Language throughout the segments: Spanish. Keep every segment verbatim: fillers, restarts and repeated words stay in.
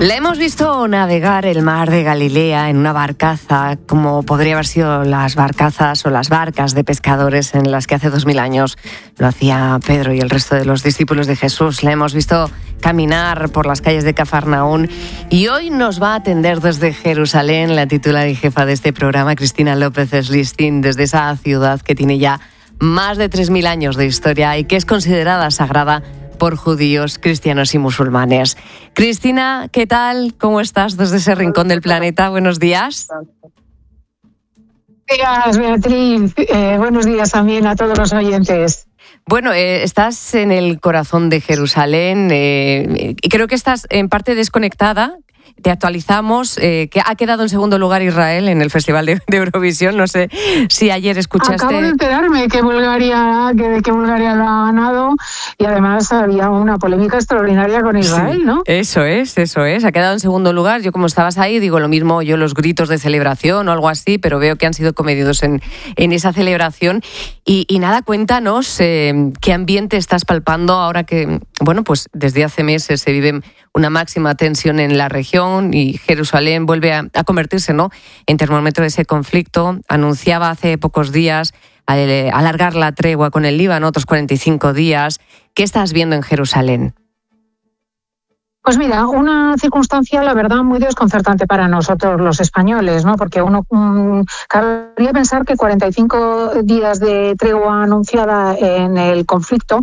La hemos visto navegar el mar de Galilea en una barcaza, como podría haber sido las barcazas o las barcas de pescadores en las que hace dos mil años lo hacía Pedro y el resto de los discípulos de Jesús. La hemos visto caminar por las calles de Cafarnaún y hoy nos va a atender desde Jerusalén la titular y jefa de este programa, Cristina López Slistin, desde esa ciudad que tiene ya más de tres mil años de historia y que es considerada sagrada por judíos, cristianos y musulmanes. Cristina, ¿qué tal? ¿Cómo estás desde ese rincón del planeta? Buenos días. Buenos días, Beatriz. Eh, buenos días también a todos los oyentes. Bueno, eh, estás en el corazón de Jerusalén eh, y creo que estás en parte desconectada. Te actualizamos, eh, que ha quedado en segundo lugar Israel en el Festival de, de Eurovisión. No sé si ayer escuchaste... Acabo de enterarme que Bulgaria, que, que Bulgaria lo ha ganado y además había una polémica extraordinaria con Israel, sí, ¿no? Eso es, eso es. Ha quedado en segundo lugar. Yo como estabas ahí, digo lo mismo, yo los gritos de celebración o algo así, pero veo que han sido comedidos en, en esa celebración. Y, y nada, cuéntanos eh, qué ambiente estás palpando ahora que, bueno, pues desde hace meses se vive una máxima tensión en la región y Jerusalén vuelve a, a convertirse, ¿no?, en termómetro de ese conflicto. Anunciaba hace pocos días eh, alargar la tregua con el Líbano otros cuarenta y cinco días. ¿Qué estás viendo en Jerusalén? Pues mira, una circunstancia, la verdad, muy desconcertante para nosotros los españoles, ¿no? Porque uno mmm, cabría pensar que cuarenta y cinco días de tregua anunciada en el conflicto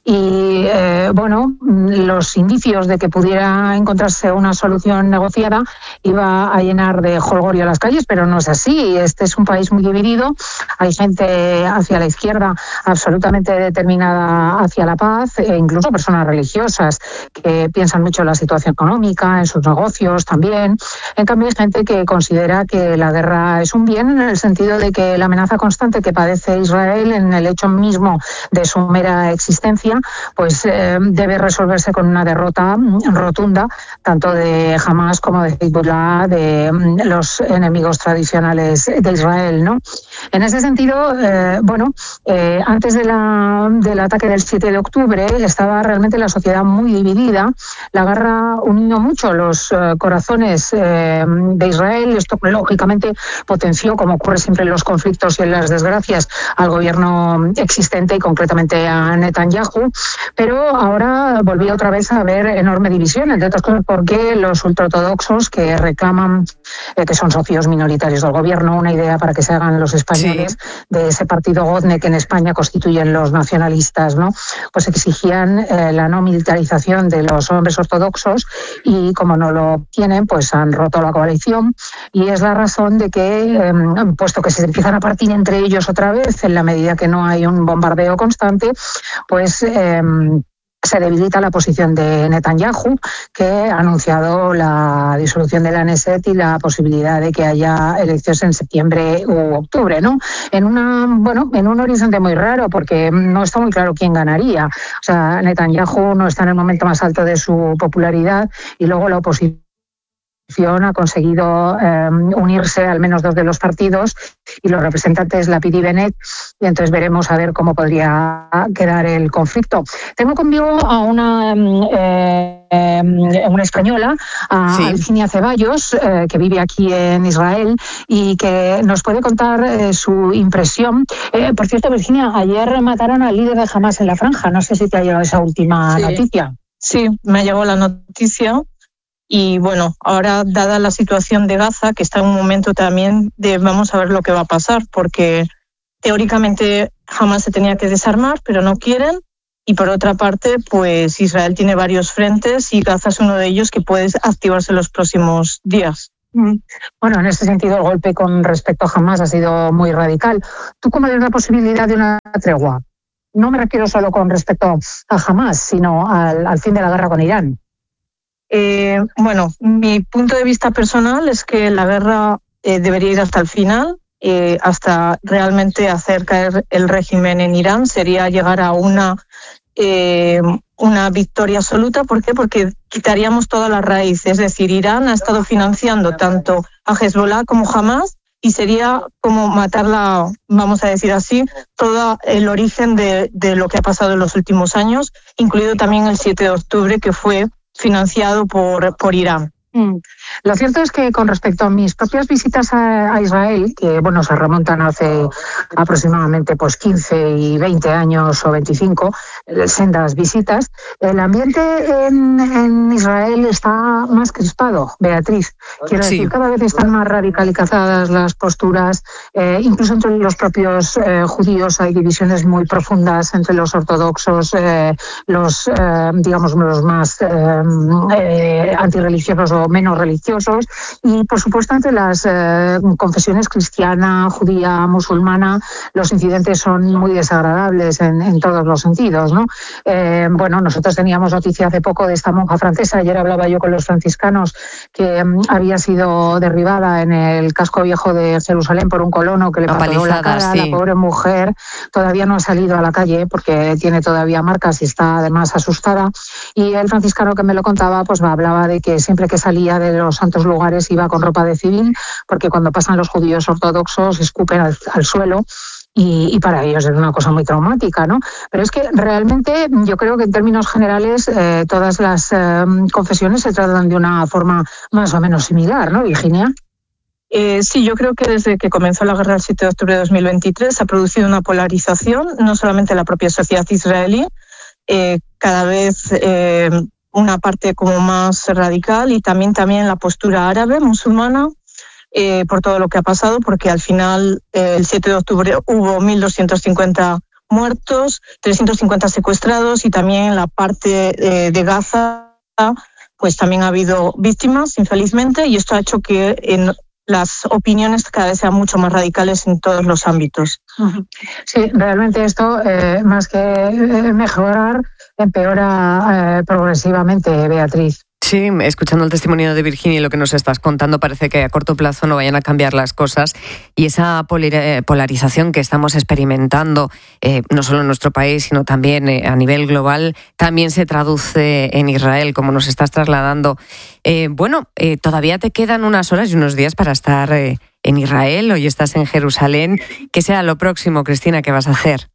y, eh, bueno, los indicios de que pudiera encontrarse una solución negociada iba a llenar de jolgorio las calles, pero no es así. Este es un país muy dividido. Hay gente hacia la izquierda absolutamente determinada hacia la paz, e incluso personas religiosas que piensan mucho en la situación económica, en sus negocios también. En cambio, hay gente que considera que la guerra es un bien, en el sentido de que la amenaza constante que padece Israel en el hecho mismo de su mera existencia, pues eh, debe resolverse con una derrota rotunda, tanto de Hamas como de Hezbollah, de los enemigos tradicionales de Israel, ¿no? En ese sentido, eh, bueno, eh, antes de la, del ataque del siete de octubre estaba realmente la sociedad muy dividida. La guerra unió mucho los eh, corazones eh, de Israel. Esto, lógicamente, potenció, como ocurre siempre en los conflictos y en las desgracias, al gobierno existente y concretamente a Netanyahu. Pero ahora volvió otra vez a haber enorme división, entre otras cosas porque los ultraortodoxos que reclaman, eh, que son socios minoritarios del gobierno, una idea para que se hagan los españoles, sí, de ese partido Godne que en España constituyen los nacionalistas, ¿no? Pues exigían eh, la no militarización de los hombres ortodoxos y como no lo tienen, pues han roto la coalición y es la razón de que, eh, puesto que se empiezan a partir entre ellos otra vez en la medida que no hay un bombardeo constante, pues eh, se debilita la posición de Netanyahu, que ha anunciado la disolución de la Knesset y la posibilidad de que haya elecciones en septiembre u octubre, ¿no? En una, bueno, en un horizonte muy raro, porque no está muy claro quién ganaría. O sea, Netanyahu no está en el momento más alto de su popularidad y luego la oposición ha conseguido eh, unirse al menos dos de los partidos y los representantes Lapid y Bennett, y entonces veremos a ver cómo podría quedar el conflicto. Tengo conmigo a una eh, eh, una española, a sí. Virginia Ceballos, eh, que vive aquí en Israel y que nos puede contar eh, su impresión. Eh, por cierto, Virginia, ayer mataron al líder de Hamas en la franja. No sé si te ha llegado esa última sí. noticia. Sí, me ha llegado la noticia. Y bueno, ahora dada la situación de Gaza, que está en un momento también de vamos a ver lo que va a pasar, porque teóricamente Hamas se tenía que desarmar, pero no quieren. Y por otra parte, pues Israel tiene varios frentes y Gaza es uno de ellos que puede activarse en los próximos días. Bueno, en ese sentido el golpe con respecto a Hamas ha sido muy radical. ¿Tú cómo ves la posibilidad de una tregua? No me refiero solo con respecto a Hamas, sino al, al fin de la guerra con Irán. Eh, bueno, mi punto de vista personal es que la guerra eh, debería ir hasta el final, eh, hasta realmente hacer caer el régimen en Irán. Sería llegar a una eh, una victoria absoluta. ¿Por qué? Porque quitaríamos toda la raíz. Es decir, Irán ha estado financiando tanto a Hezbollah como Hamas y sería como matarla, vamos a decir así, todo el origen de, de lo que ha pasado en los últimos años, incluido también el siete de octubre, que fue financiado por, por Irán. Lo cierto es que con respecto a mis propias visitas a, a Israel, que bueno se remontan hace aproximadamente pues quince y veinte años o veinticinco, sendas visitas, el ambiente en, en Israel está más crispado, Beatriz. Quiero sí. decir, cada vez están más radicalizadas las posturas, eh, incluso entre los propios eh, judíos hay divisiones muy profundas entre los ortodoxos, eh, los eh, digamos los más eh, eh, antirreligiosos o menos religiosos, y por supuesto entre las eh, confesiones cristiana, judía, musulmana, los incidentes son muy desagradables en, en todos los sentidos, ¿no? Eh, bueno, nosotros teníamos noticia hace poco de esta monja francesa, ayer hablaba yo con los franciscanos, que um, había sido derribada en el casco viejo de Jerusalén por un colono que le pateó la cara, sí. La pobre mujer todavía no ha salido a la calle porque tiene todavía marcas y está además asustada, y el franciscano que me lo contaba pues me hablaba de que siempre que salía de los santos lugares iba con ropa de civil, porque cuando pasan los judíos ortodoxos escupen al, al suelo, y, y para ellos es una cosa muy traumática, ¿no? Pero es que realmente yo creo que en términos generales eh, todas las eh, confesiones se tratan de una forma más o menos similar, ¿no, Virginia? Eh, sí, yo creo que desde que comenzó la guerra del siete de octubre de dos mil veintitrés se ha producido una polarización, no solamente en la propia sociedad israelí, eh, cada vez eh, una parte como más radical, y también también la postura árabe, musulmana, eh, por todo lo que ha pasado, porque al final eh, el siete de octubre hubo mil doscientos cincuenta muertos, trescientos cincuenta secuestrados, y también en la parte eh, de Gaza pues también ha habido víctimas, infelizmente, y esto ha hecho que en las opiniones cada vez sean mucho más radicales en todos los ámbitos. Sí, realmente esto, eh, más que mejorar, empeora eh, progresivamente, Beatriz. Sí, escuchando el testimonio de Virginia y lo que nos estás contando, parece que a corto plazo no vayan a cambiar las cosas, y esa polarización que estamos experimentando, eh, no solo en nuestro país, sino también eh, a nivel global, también se traduce en Israel, como nos estás trasladando. Eh, bueno, eh, todavía te quedan unas horas y unos días para estar eh, en Israel. Hoy estás en Jerusalén. ¿Qué será lo próximo, Cristina, que vas a hacer?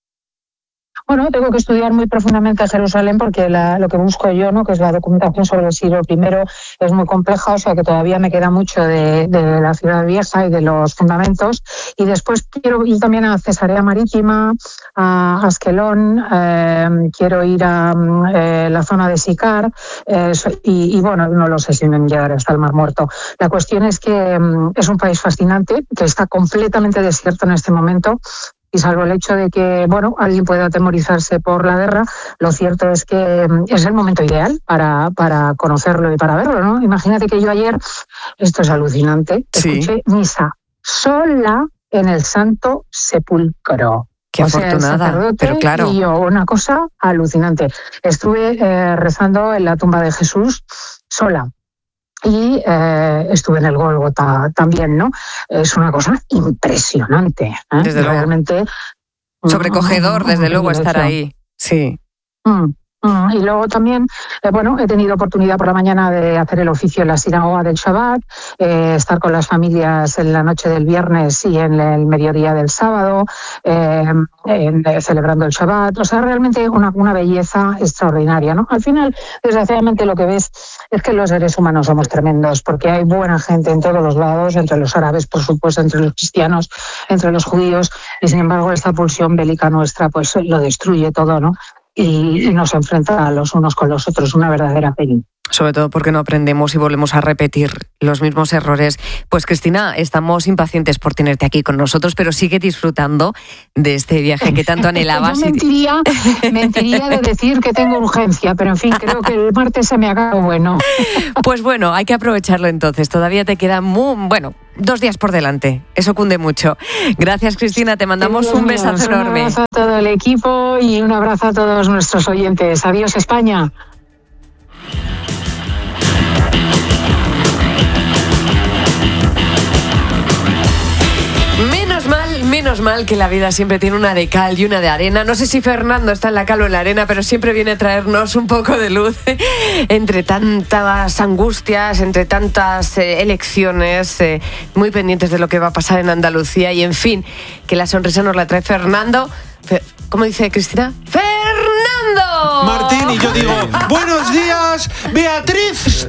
Bueno, tengo que estudiar muy profundamente a Jerusalén porque la, lo que busco yo, ¿no?, que es la documentación sobre el siglo primero, es muy compleja, o sea que todavía me queda mucho de, de la ciudad vieja y de los fundamentos. Y después quiero ir también a Cesarea Marítima, a Askelón, eh, quiero ir a eh, la zona de Sicar, eh, y, y bueno, no lo sé si me llegaré hasta el Mar Muerto. La cuestión es que um, es un país fascinante, que está completamente desierto en este momento. Y salvo el hecho de que, bueno, alguien pueda atemorizarse por la guerra, lo cierto es que es el momento ideal para, para conocerlo y para verlo, ¿no? Imagínate que yo ayer, esto es alucinante, sí. escuché misa sola en el Santo Sepulcro. Qué o afortunada, sea, pero claro. Y yo, una cosa alucinante. Estuve eh, rezando en la tumba de Jesús sola. Y eh, estuve en el Gólgota también, ¿no? Es una cosa impresionante. ¿eh? Desde Realmente. Luego. Sobrecogedor, desde luego, estar ahí. Sí. Mm. Y luego también, eh, bueno, he tenido oportunidad por la mañana de hacer el oficio en la sinagoga del Shabbat, eh, estar con las familias en la noche del viernes y en el mediodía del sábado, eh, en, eh, celebrando el Shabbat. O sea, realmente una, una belleza extraordinaria, ¿no? Al final, desgraciadamente, lo que ves es que los seres humanos somos tremendos, porque hay buena gente en todos los lados, entre los árabes, por supuesto, entre los cristianos, entre los judíos, y sin embargo esta pulsión bélica nuestra pues lo destruye todo, ¿no? Y, y nos enfrenta a los unos con los otros, una verdadera pena. Sobre todo porque no aprendemos y volvemos a repetir los mismos errores. Pues Cristina, estamos impacientes por tenerte aquí con nosotros, pero sigue disfrutando de este viaje que tanto anhelabas. Yo mentiría, mentiría de decir que tengo urgencia, pero en fin, creo que el martes se me acaba bueno. Pues bueno, hay que aprovecharlo entonces. Todavía te quedan muy, bueno, dos días por delante. Eso cunde mucho. Gracias, Cristina. Te mandamos sí, un besazo un enorme. Un abrazo a todo el equipo y un abrazo a todos nuestros oyentes. Adiós, España. Menos mal, menos mal que la vida siempre tiene una de cal y una de arena. No sé si Fernando está en la cal o en la arena, pero siempre viene a traernos un poco de luz entre tantas angustias, entre tantas eh, elecciones, eh, muy pendientes de lo que va a pasar en Andalucía. Y en fin, que la sonrisa nos la trae Fernando. ¿Cómo dice Cristina? ¡Fernando! Martín. ring y yo digo, buenos días, Beatriz.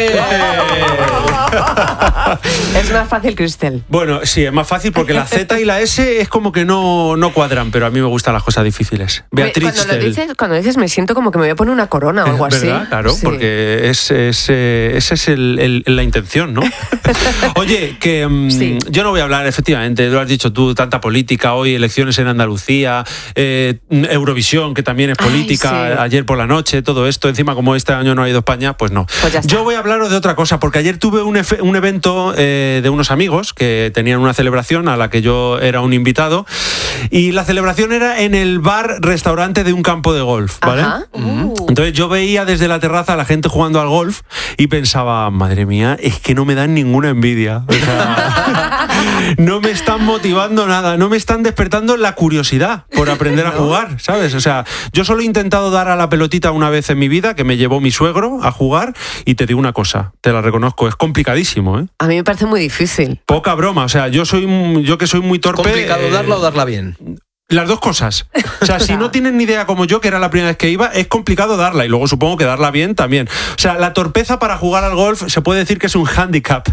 Es más fácil, Cristel. Bueno, sí, es más fácil porque la Z y la S es como que no, no cuadran, pero a mí me gustan las cosas difíciles. Beatriz. Cuando lo dices, cuando dices me siento como que me voy a poner una corona o algo así. ¿Verdad? Claro, sí. Porque es, es, eh, esa es el, el, la intención, ¿no? Oye, que um, sí. yo no voy a hablar, efectivamente, lo has dicho tú, tanta política, hoy elecciones en Andalucía, eh, Eurovisión, que también es política, Ay, sí. ayer por la noche, todo esto, encima como este año no ha ido España, pues no. Pues yo voy a hablaros de otra cosa, porque ayer tuve un, efe, un evento eh, de unos amigos que tenían una celebración a la que yo era un invitado, y la celebración era en el bar-restaurante de un campo de golf, ¿vale? Uh. Entonces yo veía desde la terraza a la gente jugando al golf y pensaba, madre mía, es que no me dan ninguna envidia. O sea, no me están motivando nada, no me están despertando la curiosidad por aprender a jugar, ¿sabes? O sea, yo solo he intentado dar a la pelotita una vez en mi vida, que me llevó mi suegro a jugar, y te digo una cosa, te la reconozco, es complicadísimo, ¿eh? A mí me parece muy difícil. Poca broma, o sea, yo soy yo que soy muy torpe. ¿Complicado eh, darla o darla bien? Las dos cosas. O sea, si no tienen ni idea como yo, que era la primera vez que iba, es complicado darla. Y luego supongo que darla bien también. O sea, la torpeza para jugar al golf se puede decir que es un handicap.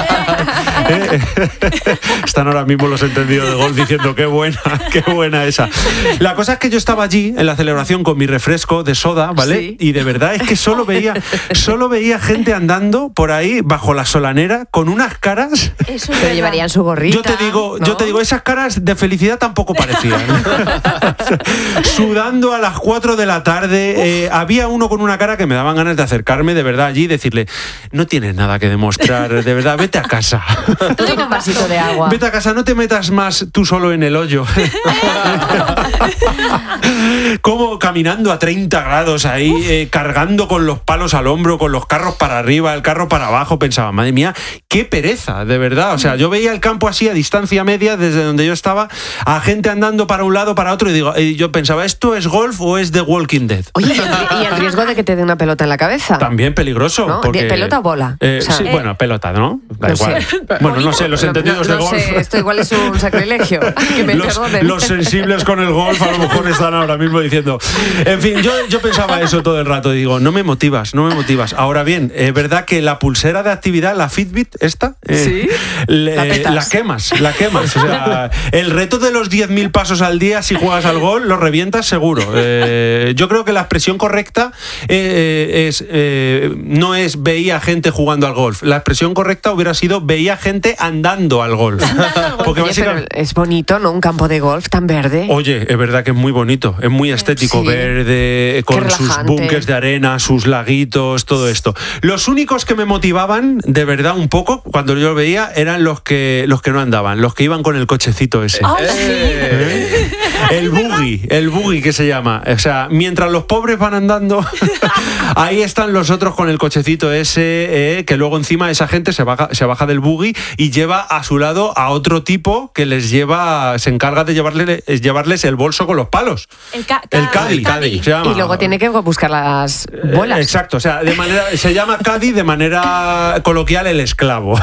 Están ahora mismo los entendidos de golf diciendo qué buena, qué buena esa. La cosa es que yo estaba allí en la celebración con mi refresco de soda, ¿vale? Sí. Y de verdad es que solo veía, solo veía gente andando por ahí bajo la solanera con unas caras. Eso pero llevarían su gorrita. Yo te digo, ¿no? yo te digo, esas caras de felicidad tampoco parecían. Sudando a las cuatro de la tarde, eh, había uno con una cara que me daban ganas de acercarme de verdad allí y decirle, no tienes nada que demostrar, de verdad, vete a casa. Toma un vasito de agua. Vete a casa, no te metas más tú solo en el hoyo. Como caminando a treinta grados ahí, eh, cargando con los palos al hombro, con los carros para arriba, el carro para abajo, pensaba, madre mía, qué pereza, de verdad. O sea, yo veía el campo así a distancia media desde donde yo estaba, a gente andando para un lado, para otro, y digo, y yo pensaba, ¿esto es golf o es The Walking Dead? Oye, ¿y el riesgo de que te dé una pelota en la cabeza? También peligroso. ¿No? Porque, ¿Pelota o bola? Eh, o sea, sí, eh, bueno, pelota, ¿no? Da no igual. Sé. Bueno, no sé, los entendidos no, no, de no golf. Sé, esto igual es un sacrilegio. Que me los, los sensibles con el golf a lo mejor están ahora mismo diciendo. En fin, yo, yo pensaba eso todo el rato. Digo, no me motivas, no me motivas. Ahora bien, es verdad que la pulsera de actividad, la Fitbit, esta, eh, ¿sí? le, la, la quemas, la quemas. O sea, el reto de los diez mil pasos al día si juegas al golf, lo revientas seguro. Eh, yo creo que la expresión correcta eh, es eh, no es veía gente jugando al golf. La expresión correcta hubiera sido veía gente andando al golf. Porque Oye, básicamente... pero es bonito, ¿no? Un campo de golf tan verde. Oye, es verdad que es muy bonito, es muy estético, sí. Verde, con sus búnkers de arena, sus laguitos, todo esto. Los únicos que me motivaban, de verdad, un poco, cuando yo lo veía, eran los que, los que no andaban, los que iban con el cochecito ese. Oh, ¿sí? ¿Eh? El buggy, el buggy que se llama. O sea, mientras los pobres van andando, ahí están los otros con el cochecito ese, eh, que luego encima esa gente se baja, se baja del buggy y lleva a su lado a otro tipo que les lleva, se encarga de llevarle, llevarles el bolso con los palos. El, ca- el caddy, caddy se llama. Y luego tiene que buscar las bolas. Eh, exacto, o sea, de manera, se llama caddy de manera coloquial el esclavo.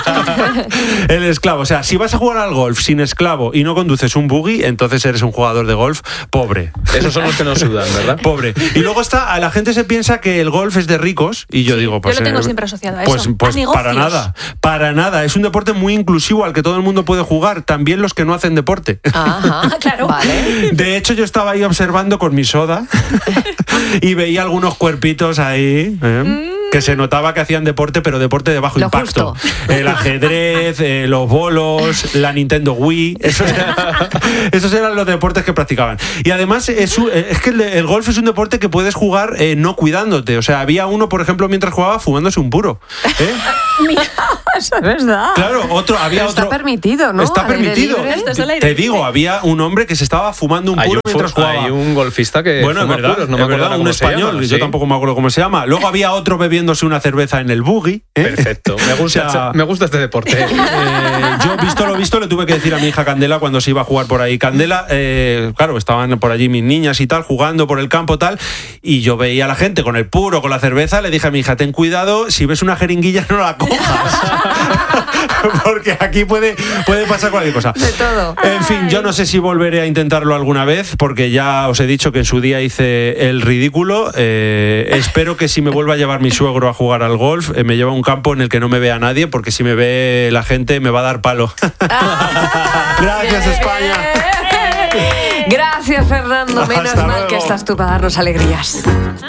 El esclavo, o sea, si vas a jugar al golf sin esclavo y no conduces un buggy, entonces eres un jugador de golf pobre. Esos son los que no sudan, ¿verdad? Pobre. Y luego está, a la gente se piensa que el golf es de ricos y yo sí, digo, pues... Yo lo tengo eh, siempre asociado a pues, eso. Pues a para nada, para nada. Es un deporte muy inclusivo al que todo el mundo puede jugar, también los que no hacen deporte. Ajá, claro. Vale. De hecho, yo estaba ahí observando con mi soda y veía algunos cuerpitos ahí, ¿eh? Mm. Que se notaba que hacían deporte, pero deporte de bajo Lo impacto. justo. El ajedrez, eh, los bolos, la Nintendo Wii, esos eran, esos eran los deportes que practicaban. Y además es, un, es que el, el golf es un deporte que puedes jugar eh, no cuidándote. O sea, había uno, por ejemplo, mientras jugaba fumándose un puro. ¿Eh? Mira, eso es verdad. Claro, otro, había pero otro. Está permitido, ¿no? Está permitido. Te, te digo, había un hombre que se estaba fumando un puro hay un, mientras jugaba. Hay un golfista que bueno, fuma es verdad, puros, no es me verdad, un español, llama, yo ¿sí? tampoco me acuerdo cómo se llama. Luego había otro bebiéndose una cerveza en el buggy. ¿eh? Perfecto, me gusta, o sea, me gusta este deporte. Eh, yo, visto lo visto, le tuve que decir a mi hija Candela cuando se iba a jugar por ahí. Candela, eh, claro, estaban por allí mis niñas y tal, jugando por el campo tal, y yo veía a la gente con el puro, con la cerveza, le dije a mi hija, ten cuidado, si ves una jeringuilla no la cojas. Porque aquí puede, puede pasar cualquier cosa. De todo. En fin, yo no sé si volveré a intentarlo alguna vez, porque ya os he dicho que en su día hice el ridículo. Eh, espero que si me vuelva a llevar mi suegro a jugar al golf, eh, me lleve a un campo en el que no me vea nadie, porque si me ve la gente me va a dar palo. Gracias, España. Gracias, Fernando. Menos Hasta mal luego. que estás tú para darnos alegrías.